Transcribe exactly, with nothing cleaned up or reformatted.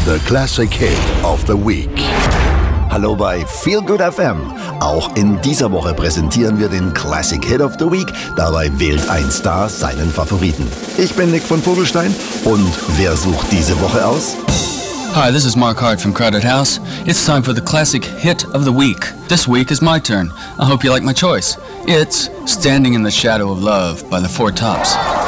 The Classic Hit of the Week. Hallo bei Feel Good F M. Auch in dieser Woche präsentieren wir den Classic Hit of the Week. Dabei wählt ein Star seinen Favoriten. Ich bin Nick von Vogelstein und wer sucht diese Woche aus? Hi, this is Mark Hart from Crowded House. It's time for the Classic Hit of the Week. This week is my turn. I hope you like my choice. It's Standing in the Shadow of Love by the Four Tops.